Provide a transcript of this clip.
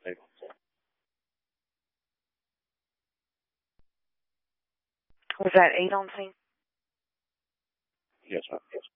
Was that 8 on scene? Yes, ma'am. Yes.